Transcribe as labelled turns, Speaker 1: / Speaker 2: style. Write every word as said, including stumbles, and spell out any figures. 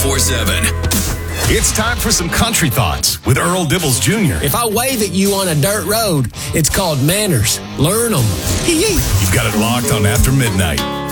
Speaker 1: four seven. It's time for some country thoughts with Earl Dibbles Junior
Speaker 2: If I wave at you on a dirt road, it's called manners. Learn them.
Speaker 1: You've got it locked on After Midnight.